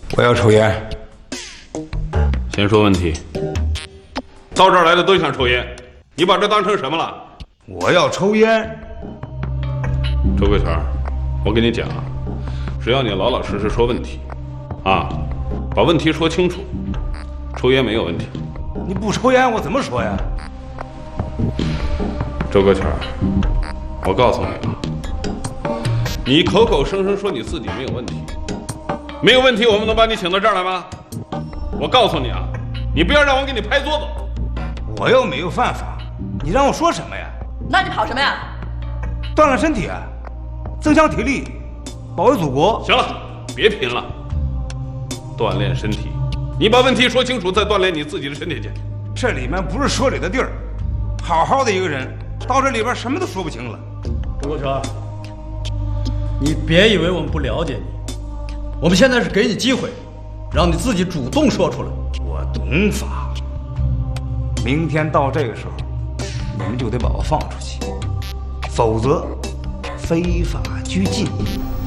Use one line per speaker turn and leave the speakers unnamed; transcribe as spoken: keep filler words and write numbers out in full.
我要抽烟。
先说问题。到这儿来的都想抽烟，你把这当成什么了？
我要抽烟。
周桂全，我跟你讲，只要你老老实实说问题，啊，把问题说清楚，抽烟没有问题。
你不抽烟，我怎么说呀？
周桂全，我告诉你啊，你口口声声说你自己没有问题，没有问题，我们能把你请到这儿来吗？我告诉你啊，你不要让我给你拍桌子。
我又没有犯法，你让我说什么呀？
那你跑什么呀？
锻炼身体啊，增强体力，保卫祖国。
行了，别拼了，锻炼身体。你把问题说清楚，再锻炼你自己的身体去。
这里面不是说理的地儿，好好的一个人，到这里边什么都说不清了。
周国全，你别以为我们不了解你，我们现在是给你机会，让你自己主动说出来。
我懂法，明天到这个时候，你们就得把我放出去，否则非法拘禁。